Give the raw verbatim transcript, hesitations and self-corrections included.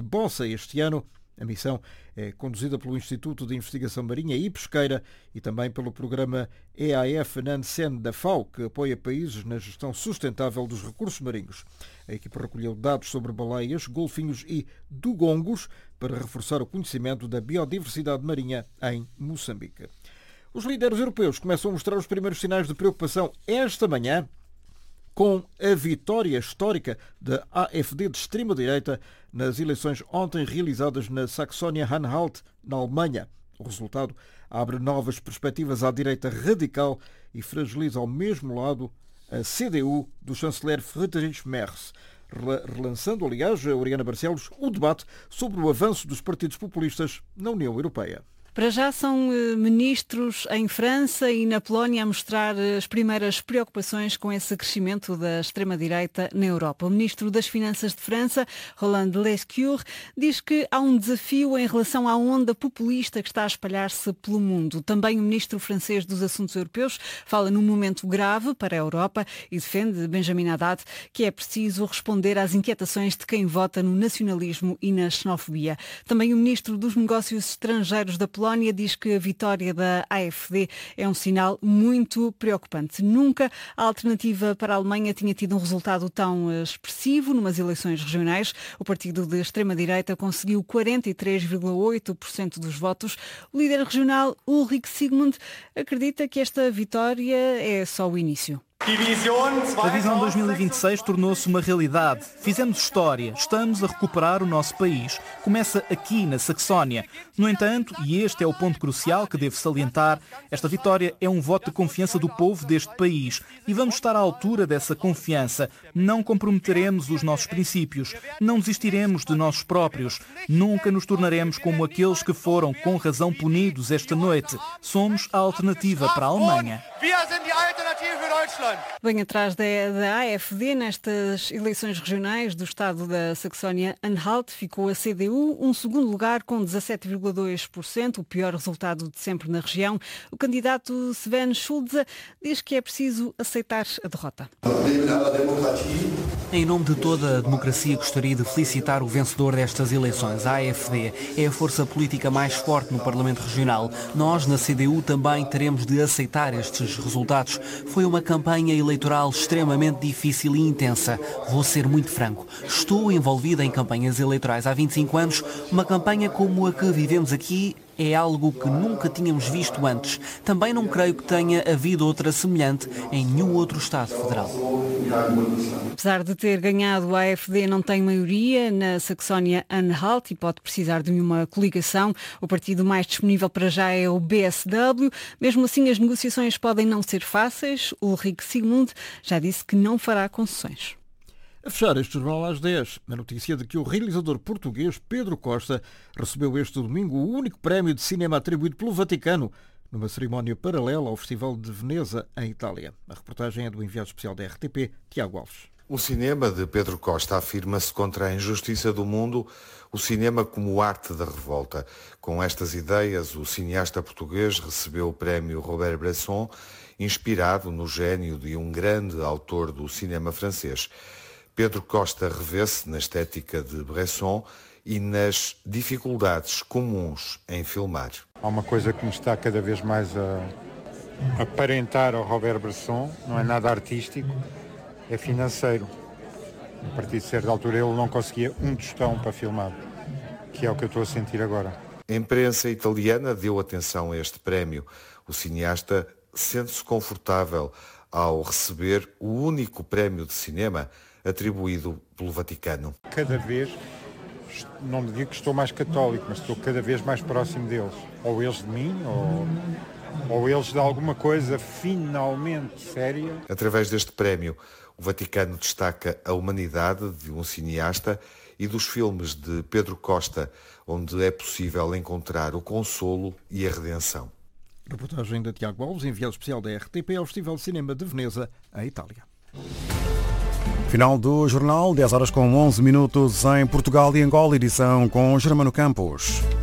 Bossa este ano. A missão é conduzida pelo Instituto de Investigação Marinha e Pesqueira e também pelo programa E A F Nansen da F A O, que apoia países na gestão sustentável dos recursos marinhos. A equipa recolheu dados sobre baleias, golfinhos e dugongos para reforçar o conhecimento da biodiversidade marinha em Moçambique. Os líderes europeus começam a mostrar os primeiros sinais de preocupação esta manhã com a vitória histórica da A F D de extrema-direita nas eleições ontem realizadas na Saxónia-Anhalt, na Alemanha. O resultado abre novas perspectivas à direita radical e fragiliza ao mesmo lado a C D U do chanceler Friedrich Merz, relançando, aliás, a Oriana Barcelos, o debate sobre o avanço dos partidos populistas na União Europeia. Para já são ministros em França e na Polónia a mostrar as primeiras preocupações com esse crescimento da extrema-direita na Europa. O ministro das Finanças de França, Roland Lescure, diz que há um desafio em relação à onda populista que está a espalhar-se pelo mundo. Também o ministro francês dos Assuntos Europeus fala num momento grave para a Europa e defende, Benjamin Haddad, que é preciso responder às inquietações de quem vota no nacionalismo e na xenofobia. Também o ministro dos Negócios Estrangeiros da Polónia diz que a vitória da A F D é um sinal muito preocupante. Nunca a alternativa para a Alemanha tinha tido um resultado tão expressivo numas eleições regionais. O partido de extrema-direita conseguiu quarenta e três vírgula oito por cento dos votos. O líder regional, Ulrich Sigmund, acredita que esta vitória é só o início. A visão dois mil e vinte e seis tornou-se uma realidade. Fizemos história. Estamos a recuperar o nosso país. Começa aqui, na Saxónia. No entanto, e este é o ponto crucial que devo salientar, esta vitória é um voto de confiança do povo deste país. E vamos estar à altura dessa confiança. Não comprometeremos os nossos princípios. Não desistiremos de nós próprios. Nunca nos tornaremos como aqueles que foram, com razão, punidos esta noite. Somos a alternativa para a Alemanha. Bem atrás da, da A F D, nestas eleições regionais do estado da Saxónia-Anhalt, ficou a C D U, um segundo lugar com dezassete vírgula dois por cento, o pior resultado de sempre na região. O candidato Sven Schulze diz que é preciso aceitar a derrota. Em nome de toda a democracia, gostaria de felicitar o vencedor destas eleições. A A F D é a força política mais forte no Parlamento Regional. Nós, na C D U, também teremos de aceitar estes resultados. Foi uma campanha eleitoral extremamente difícil e intensa. Vou ser muito franco. Estou envolvida em campanhas eleitorais há vinte e cinco anos. Uma campanha como a que vivemos aqui é algo que nunca tínhamos visto antes. Também não creio que tenha havido outra semelhante em nenhum outro Estado federal. Apesar de ter ganhado, a AfD não tem maioria na Saxónia-Anhalt e pode precisar de uma coligação. O partido mais disponível para já é o B S W. Mesmo assim, as negociações podem não ser fáceis. Ulrich Sigmund já disse que não fará concessões. A fechar este jornal às dez, a notícia de que o realizador português Pedro Costa recebeu este domingo o único prémio de cinema atribuído pelo Vaticano numa cerimónia paralela ao Festival de Veneza, em Itália. A reportagem é do enviado especial da R T P, Tiago Alves. O cinema de Pedro Costa afirma-se contra a injustiça do mundo, o cinema como arte da revolta. Com estas ideias, o cineasta português recebeu o prémio Robert Bresson, inspirado no gênio de um grande autor do cinema francês. Pedro Costa revê-se na estética de Bresson e nas dificuldades comuns em filmar. Há uma coisa que me está cada vez mais a aparentar ao Robert Bresson, não é nada artístico, é financeiro. A partir de certa altura ele não conseguia um tostão para filmar, que é o que eu estou a sentir agora. A imprensa italiana deu atenção a este prémio. O cineasta sente-se confortável ao receber o único prémio de cinema atribuído pelo Vaticano. Cada vez, não me digo que estou mais católico, mas estou cada vez mais próximo deles. Ou eles de mim, ou, ou eles de alguma coisa finalmente séria. Através deste prémio, o Vaticano destaca a humanidade de um cineasta e dos filmes de Pedro Costa, onde é possível encontrar o consolo e a redenção. Reportagem de Tiago Alves, enviado especial da R T P ao Festival de Cinema de Veneza, em Itália. Final do jornal, dez horas com onze minutos em Portugal e Angola, edição com Germano Campos.